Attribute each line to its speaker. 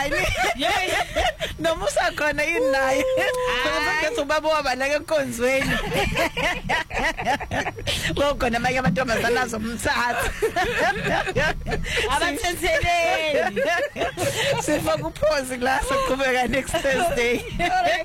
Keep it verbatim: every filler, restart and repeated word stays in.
Speaker 1: ngubani noma usakhona yini naye ngoba ubaba wabala enkonzweni ngokhona manje amantombazana azomthatha
Speaker 2: abathetheleli
Speaker 1: sifaka uphozi la soqhubeka next Thursday